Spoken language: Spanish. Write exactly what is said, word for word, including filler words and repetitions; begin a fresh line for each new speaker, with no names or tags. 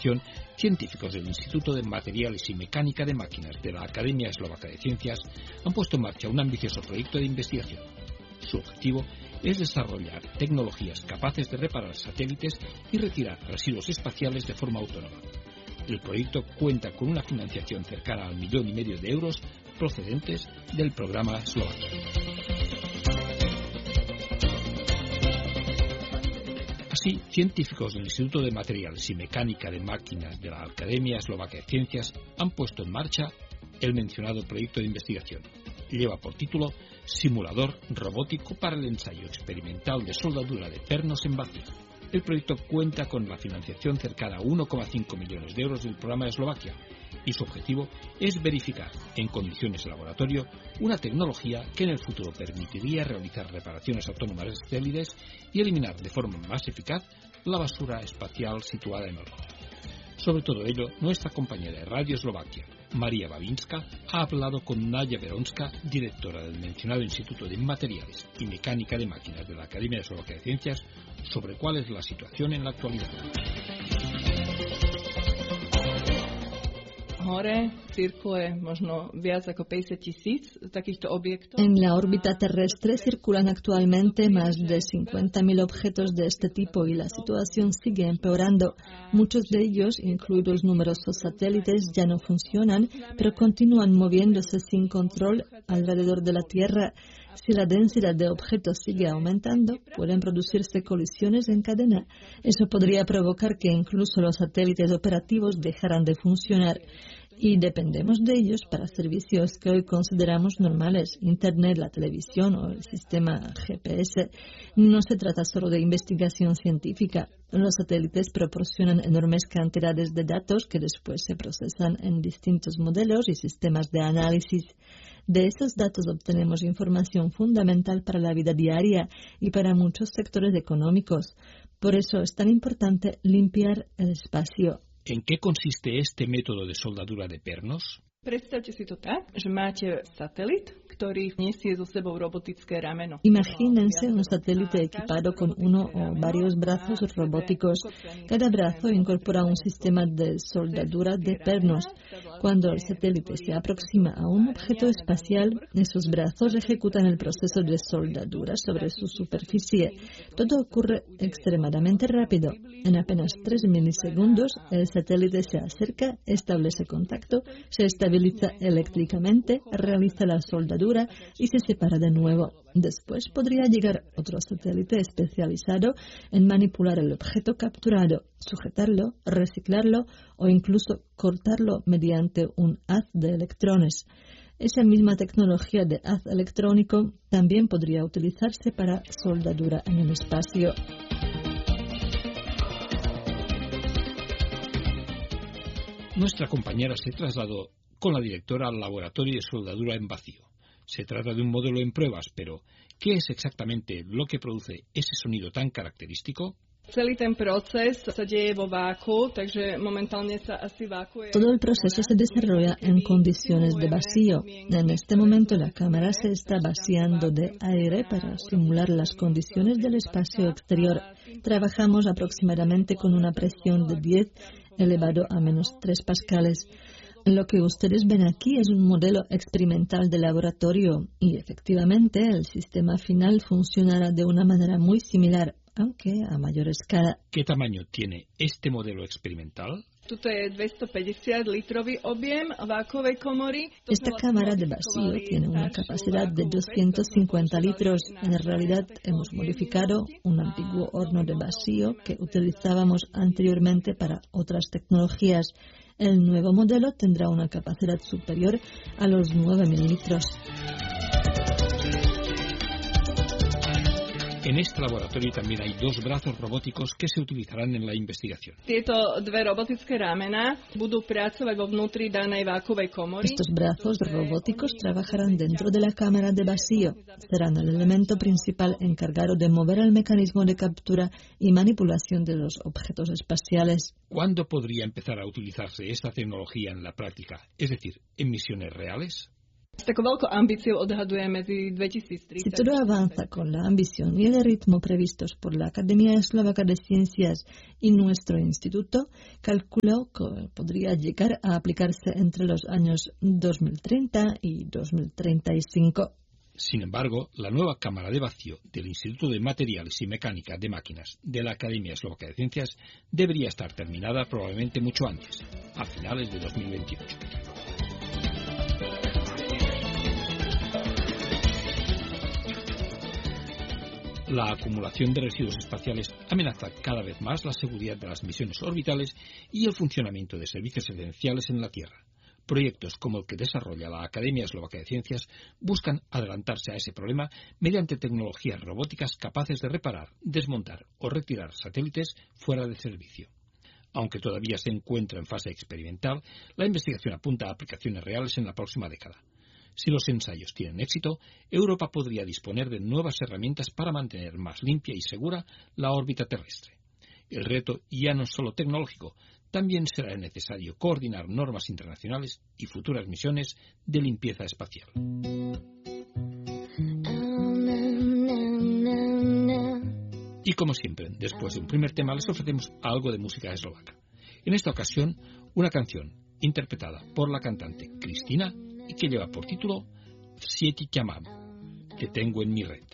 investigación, científicos del Instituto de Materiales y Mecánica de Máquinas de la Academia Eslovaca de Ciencias han puesto en marcha un ambicioso proyecto de investigación. Su objetivo es desarrollar tecnologías capaces de reparar satélites y retirar residuos espaciales de forma autónoma. El proyecto cuenta con una financiación cercana al millón y medio de euros procedentes del programa eslovaco. Así, científicos del Instituto de Materiales y Mecánica de Máquinas de la Academia Eslovaca de Ciencias han puesto en marcha el mencionado proyecto de investigación. Lleva por título Simulador robótico para el ensayo experimental de soldadura de pernos en vacío. El proyecto cuenta con la financiación cercana a uno coma cinco millones de euros del programa de Eslovaquia y su objetivo es verificar en condiciones de laboratorio una tecnología que en el futuro permitiría realizar reparaciones autónomas de satélites y eliminar de forma más eficaz la basura espacial situada en órbita. Sobre todo ello, nuestra compañera de Radio Eslovaquia, María Babinska, ha hablado con Nadia Veronska, directora del mencionado Instituto de Materiales y Mecánica de Máquinas de la Academia Eslovaca de Ciencias, sobre cuál es la situación en la actualidad.
En la órbita terrestre circulan actualmente más de cincuenta mil objetos de este tipo y la situación sigue empeorando. Muchos de ellos, incluidos numerosos satélites, ya no funcionan, pero continúan moviéndose sin control alrededor de la Tierra. Si la densidad de objetos sigue aumentando, pueden producirse colisiones en cadena. Eso podría provocar que incluso los satélites operativos dejaran de funcionar. Y dependemos de ellos para servicios que hoy consideramos normales, Internet, la televisión o el sistema G P S. No se trata solo de investigación científica. Los satélites proporcionan enormes cantidades de datos que después se procesan en distintos modelos y sistemas de análisis. De esos datos obtenemos información fundamental para la vida diaria y para muchos sectores económicos. Por eso es tan importante limpiar el espacio.
¿En qué consiste este método de soldadura de pernos?
Imagínense un satélite equipado con uno o varios brazos robóticos. Cada brazo incorpora un sistema de soldadura de pernos. Cuando el satélite se aproxima a un objeto espacial, esos brazos ejecutan el proceso de soldadura sobre su superficie. Todo ocurre extremadamente rápido. En apenas tres milisegundos, el satélite se acerca, establece contacto, se estabiliza eléctricamente, realiza la soldadura y se separa de nuevo. Después podría llegar otro satélite especializado en manipular el objeto capturado, sujetarlo, reciclarlo o incluso cortarlo mediante un haz de electrones. Esa misma tecnología de haz electrónico también podría utilizarse para soldadura en el espacio.
Nuestra compañera se trasladó con la directora al laboratorio de soldadura en vacío. Se trata de un modelo en pruebas, pero ¿qué es exactamente lo que produce ese sonido tan característico?
Todo el proceso se desarrolla en condiciones de vacío. En este momento la cámara se está vaciando de aire para simular las condiciones del espacio exterior. Trabajamos aproximadamente con una presión de diez elevado a menos tres pascales. Lo que ustedes ven aquí es un modelo experimental de laboratorio y efectivamente el sistema final funcionará de una manera muy similar, aunque a mayor escala.
¿Qué tamaño tiene este modelo experimental?
Esta cámara de vacío tiene una capacidad de doscientos cincuenta litros. En realidad hemos modificado un antiguo horno de vacío que utilizábamos anteriormente para otras tecnologías. El nuevo modelo tendrá una capacidad superior a los nueve mil litros.
En este laboratorio también hay dos brazos robóticos que se utilizarán en la investigación.
Estos brazos robóticos trabajarán dentro de la cámara de vacío. Serán el elemento principal encargado de mover el mecanismo de captura y manipulación de los objetos espaciales.
¿Cuándo podría empezar a utilizarse esta tecnología en la práctica, es decir, en misiones reales?
Si todo avanza con la ambición y el ritmo previstos por la Academia Eslovaca de Ciencias y nuestro instituto, calculo que podría llegar a aplicarse entre los años dos mil treinta y dos mil treinta y cinco.
Sin embargo, la nueva cámara de vacío del Instituto de Materiales y Mecánica de Máquinas de la Academia Eslovaca de Ciencias debería estar terminada probablemente mucho antes, a finales de dos mil veintiocho. La acumulación de residuos espaciales amenaza cada vez más la seguridad de las misiones orbitales y el funcionamiento de servicios esenciales en la Tierra. Proyectos como el que desarrolla la Academia Eslovaca de Ciencias buscan adelantarse a ese problema mediante tecnologías robóticas capaces de reparar, desmontar o retirar satélites fuera de servicio. Aunque todavía se encuentra en fase experimental, la investigación apunta a aplicaciones reales en la próxima década. Si los ensayos tienen éxito, Europa podría disponer de nuevas herramientas para mantener más limpia y segura la órbita terrestre. El reto ya no es solo tecnológico, también será necesario coordinar normas internacionales y futuras misiones de limpieza espacial. Y como siempre, después de un primer tema, les ofrecemos algo de música eslovaca. En esta ocasión, una canción interpretada por la cantante Cristina y que lleva por título Sieti ťa mám, que tengo en mi red.